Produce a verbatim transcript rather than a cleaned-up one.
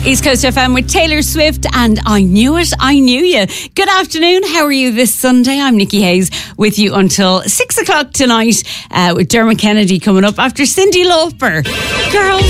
East Coast F M with Taylor Swift and I Knew It, I Knew You. Good afternoon, how are you this Sunday? I'm Nikki Hayes with you until six o'clock tonight uh, with Dermot Kennedy coming up after Cyndi Lauper. Girls.